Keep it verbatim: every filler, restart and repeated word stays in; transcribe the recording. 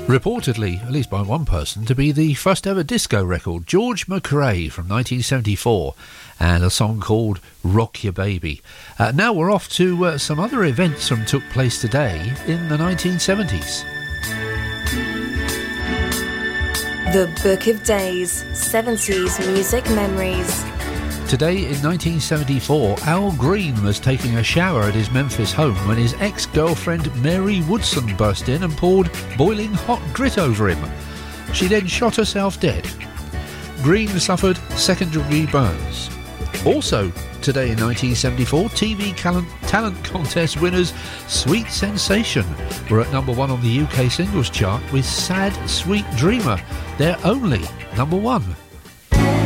Reportedly, at least by one person, to be the first ever disco record, George McRae from nineteen seventy-four, and a song called Rock Your Baby. Uh, now we're off to uh, some other events that took place today in the nineteen seventies. The Book of Days, seventies Music Memories. Today in nineteen seventy-four, Al Green was taking a shower at his Memphis home when his ex-girlfriend Mary Woodson burst in and poured boiling hot grit over him. She then shot herself dead. Green suffered second-degree burns. Also, today in nineteen seventy-four, T V talent, talent contest winners Sweet Sensation were at number one on the U K singles chart with Sad Sweet Dreamer, their only number one.